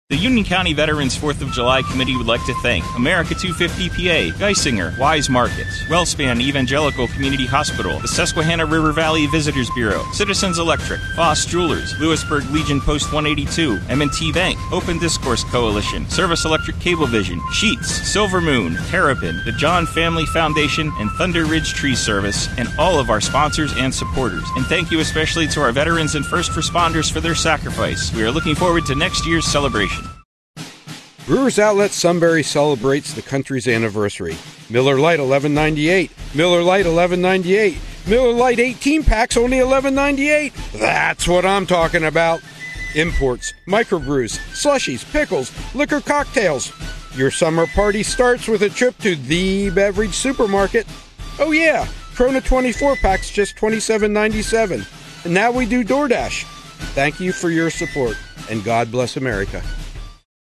The Union County Veterans 4th of July Committee would like to thank America 250 PA, Geisinger, Wise Markets, Wellspan Evangelical Community Hospital, the Susquehanna River Valley Visitors Bureau, Citizens Electric, Foss Jewelers, Lewisburg Legion Post 182, M&T Bank, Open Discourse Coalition, Service Electric Cablevision, Sheets, Silver Moon, Terrapin, the John Family Foundation, and Thunder Ridge Tree Service, and all of our sponsors and supporters. And thank you especially to our veterans and first responders for their sacrifice. We are looking forward to next year's celebration. Brewers Outlet Sunbury celebrates the country's anniversary. Miller Lite $11.98. Miller Lite $11.98. Miller Lite 18 packs only $11.98. That's what I'm talking about. Imports, microbrews, slushies, pickles, liquor cocktails. Your summer party starts with a trip to the beverage supermarket. Oh yeah, Corona 24 packs just $27.97. And now we do DoorDash. Thank you for your support, and God bless America.